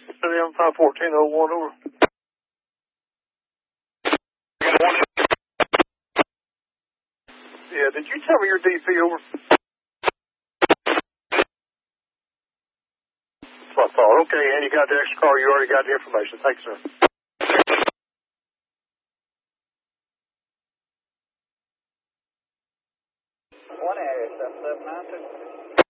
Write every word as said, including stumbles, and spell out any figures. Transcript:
M five fourteen oh one, over. Yeah, did you tell me your D C, over? That's what I thought. Okay, and you got the extra car. You already got the information. Thanks, sir. One area, seven seven nine two.